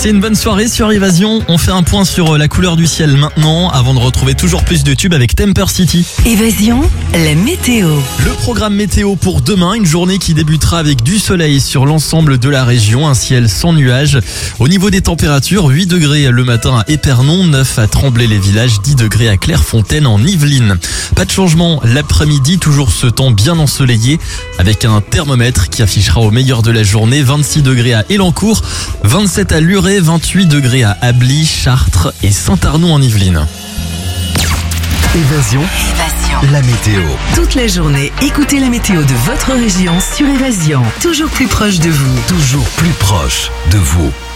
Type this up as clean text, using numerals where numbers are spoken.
Passez une bonne soirée sur Évasion. On fait un point sur la couleur du ciel maintenant avant de retrouver toujours plus de tubes avec Temper City. Évasion, la météo. Le programme météo pour demain, une journée qui débutera avec du soleil sur l'ensemble de la région, un ciel sans nuages. Au niveau des températures, 8 degrés le matin à Épernon, 9 à Tremblay-les-Villages, 10 degrés à Clairefontaine en Yvelines. Pas de changement l'après-midi, toujours ce temps bien ensoleillé avec un thermomètre qui affichera au meilleur de la journée 26 degrés à Élancourt, 27 à Luret, 28 degrés à Ably, Chartres et Saint-Arnoux en Yvelines. Évasion, la météo. Toute la journée, écoutez la météo de votre région sur Évasion. Toujours plus proche de vous. Toujours plus proche de vous.